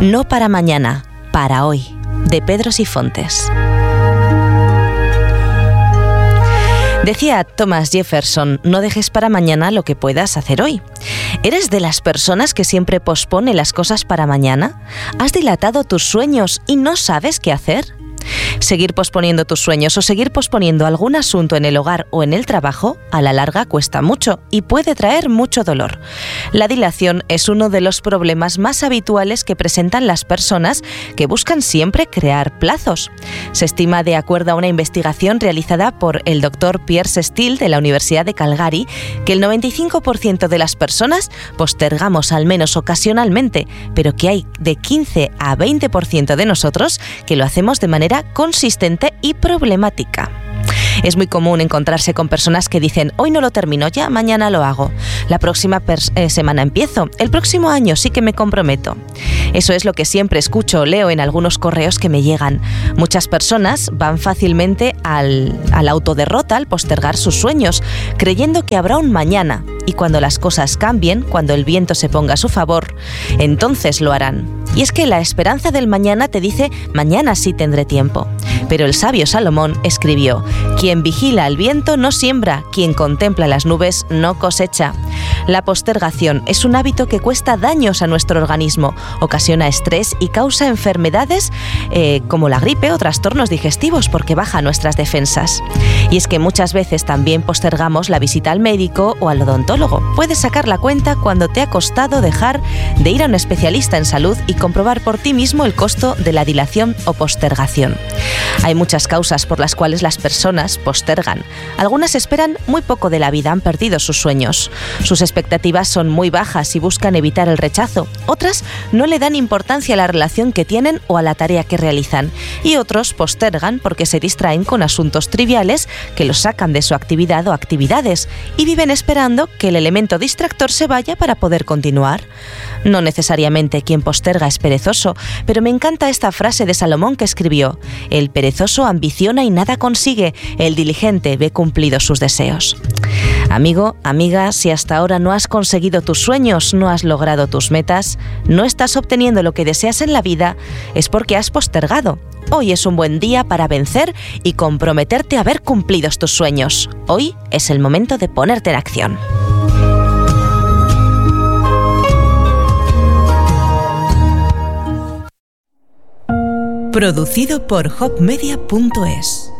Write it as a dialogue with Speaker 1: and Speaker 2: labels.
Speaker 1: No para mañana, para hoy, de Pedro Sifontes. Decía Thomas Jefferson, no dejes para mañana lo que puedas hacer hoy. ¿Eres de las personas que siempre pospone las cosas para mañana? ¿Has dilatado tus sueños y no sabes qué hacer? Seguir posponiendo tus sueños o seguir posponiendo algún asunto en el hogar o en el trabajo, a la larga cuesta mucho y puede traer mucho dolor. La dilación es uno de los problemas más habituales que presentan las personas que buscan siempre crear plazos. Se estima, de acuerdo a una investigación realizada por el Dr. Piers Steele de la Universidad de Calgary, que el 95% de las personas postergamos al menos ocasionalmente, pero que hay de 15 a 20% de nosotros que lo hacemos de manera consistente y problemática. Es muy común encontrarse con personas que dicen: hoy no lo termino, ya mañana lo hago, la próxima semana empiezo, el próximo año sí que me comprometo. Eso es lo que siempre escucho o leo en algunos correos que me llegan. Muchas personas van fácilmente a la autoderrota al postergar sus sueños, creyendo que habrá un mañana, y cuando las cosas cambien, cuando el viento se ponga a su favor, entonces lo harán. Y es que la esperanza del mañana te dice: mañana sí tendré tiempo. Pero el sabio Salomón escribió: quien vigila el viento no siembra, quien contempla las nubes no cosecha. La postergación es un hábito que cuesta daños a nuestro organismo, ocasiona estrés y causa enfermedades como la gripe o trastornos digestivos porque baja nuestras defensas. Y es que muchas veces también postergamos la visita al médico o al odontólogo. Puedes sacar la cuenta cuando te ha costado dejar de ir a un especialista en salud y comprobar por ti mismo el costo de la dilación o postergación. Hay muchas causas por las cuales las personas postergan. Algunas esperan muy poco de la vida, han perdido sus sueños. Sus expectativas son muy bajas y buscan evitar el rechazo. Otras no le dan importancia a la relación que tienen o a la tarea que realizan. Y otros postergan porque se distraen con asuntos triviales que los sacan de su actividad o actividades y viven esperando que el elemento distractor se vaya para poder continuar. No necesariamente quien posterga es perezoso, pero me encanta esta frase de Salomón que escribió: el perezoso ambiciona y nada consigue, el diligente ve cumplidos sus deseos. Amigo, amiga, si hasta ahora no has conseguido tus sueños, no has logrado tus metas, no estás obteniendo lo que deseas en la vida, es porque has postergado. Hoy es un buen día para vencer y comprometerte a ver cumplidos tus sueños. Hoy es el momento de ponerte en acción.
Speaker 2: Producido por hopmedia.es.